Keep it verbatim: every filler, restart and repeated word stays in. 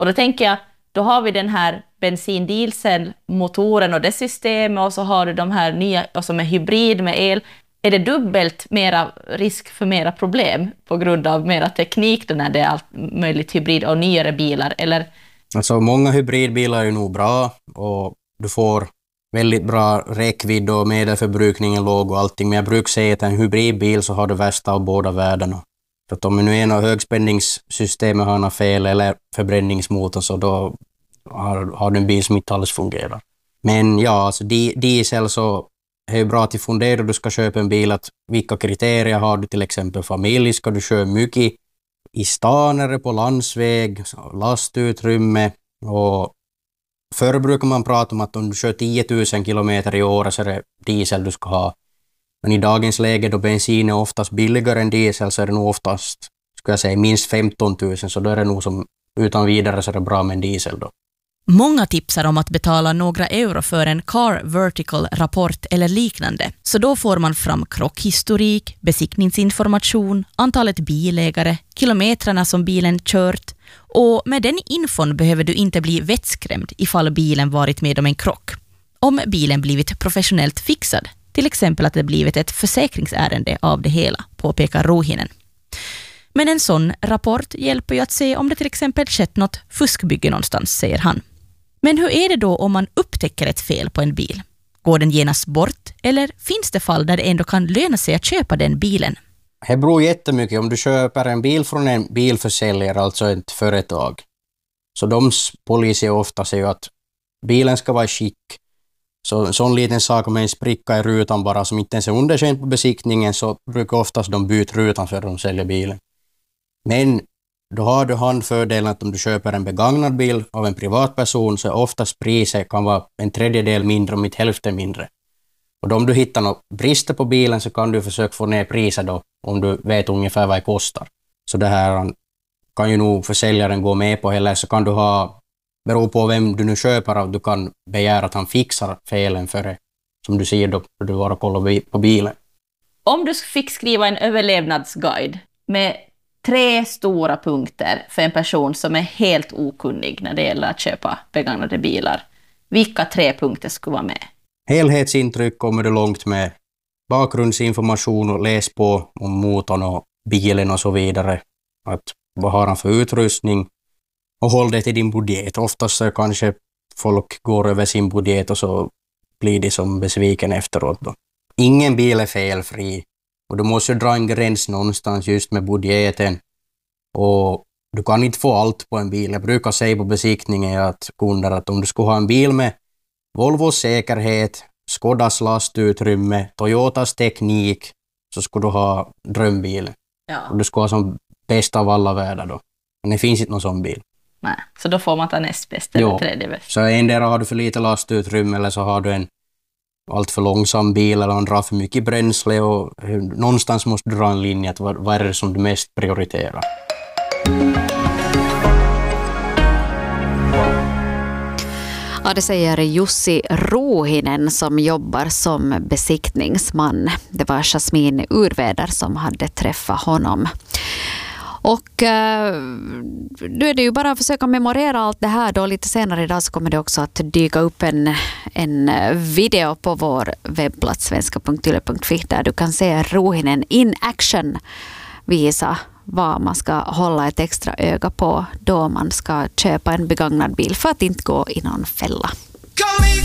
Och då tänker jag, då har vi den här bensindieselmotoren och det systemet, och så har du de här nya och som är hybrid med el. Är det dubbelt mera risk för mera problem på grund av mera teknik då när det är allt möjligt hybrid och nyare bilar? Eller? Alltså många hybridbilar är nog bra och du får väldigt bra räckvidd och medelförbrukningen låg och allting. Men jag brukar säga att en hybridbil så har du värsta av båda världarna. För att om nu en av högspänningssystemet har något fel eller förbränningsmotorn, så då har, har du en bil som inte alls fungerar. Men ja, alltså di, diesel så är ju bra att fundera. Du ska köpa en bil, att vilka kriterier har du, till exempel familj, ska du köra mycket i stan eller på landsväg, lastutrymme. Och förr brukar man prata om att om du kör tio tusen kilometer i år så är det diesel du ska ha. Men i dagens läge då bensin är oftast billigare än diesel, så är det nog oftast, ska jag säga, minst femton tusen, så då är det nog som utan vidare så är det bra med en diesel då. Många tipsar om att betala några euro för en Car Vertical-rapport eller liknande. Så då får man fram krockhistorik, besiktningsinformation, antalet bilägare, kilometrarna som bilen kört. Och med den infon behöver du inte bli vettskrämd ifall bilen varit med om en krock. Om bilen blivit professionellt fixad, till exempel att det blivit ett försäkringsärende av det hela, påpekar Ruuhinen. Men en sån rapport hjälper ju att se om det till exempel skett något fuskbygge någonstans, säger han. Men hur är det då om man upptäcker ett fel på en bil? Går den genast bort, eller finns det fall där det ändå kan löna sig att köpa den bilen? Det beror jättemycket. Om du köper en bil från en bilförsäljare, alltså ett företag, så de poliser ofta säger att bilen ska vara i skick. Så en sån liten sak om en spricka i rutan bara som inte ens är underkänd på besiktningen, så brukar oftast de byta rutan för att de säljer bilen. Men då har du handfördelen att om du köper en begagnad bil av en privatperson, så oftast priset kan vara en tredjedel mindre om inte hälften mindre. Och då om du hittar något brister på bilen så kan du försöka få ner priset då, om du vet ungefär vad det kostar. Så det här kan ju nog försäljaren gå med på, eller så kan du ha, beror på vem du nu köper av, du kan begära att han fixar felen före, som du ser då när du var och kollar på bilen. Om du fick skriva en överlevnadsguide med tre stora punkter för en person som är helt okunnig när det gäller att köpa begagnade bilar, vilka tre punkter skulle vara med? Helhetsintryck kommer du långt med. Bakgrundsinformation och läs på om motorn och bilen och så vidare. Att vad har han för utrustning? Och håll det till din budget. Oftast så kanske folk går över sin budget och så blir det som besviken efteråt då. Ingen bil är felfri. Och du måste dra en gräns någonstans just med budgeten. Och du kan inte få allt på en bil. Jag brukar säga på besiktningen att kunder att om du ska ha en bil med Volvos säkerhet, Skodas lastutrymme, Toyotas teknik, så ska du ha drömbilen. Ja. Och du ska ha som bästa av alla världar då. Men det finns inte någon sån bil. Nej, så då får man ta näst bäst eller tredje bäst. Så endera har du för lite lastutrymme eller så har du en allt för långsam bil eller han drar för mycket bränsle, och någonstans måste du dra en linje att vad, vad är det som du mest prioriterar. Ja, det säger Jussi Ruuhinen som jobbar som besiktningsman. Det var Jasmin Urväder som hade träffat honom. Och eh, nu är det ju bara att försöka memorera allt det här då. Lite senare idag så kommer det också att dyka upp en, en video på vår webbplats svenska punkt yle punkt fi där du kan se Ruuhinen in action visa vad man ska hålla ett extra öga på då man ska köpa en begagnad bil för att inte gå i någon fälla.